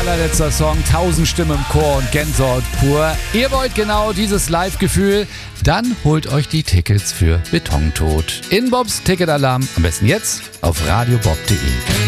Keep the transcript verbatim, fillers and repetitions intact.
allerletzter Song, tausend Stimmen im Chor und Gänsehaut pur. Ihr wollt genau dieses Live-Gefühl? Dann holt euch die Tickets für Betontod. In Bobs Ticketalarm, am besten jetzt auf radiobob punkt de.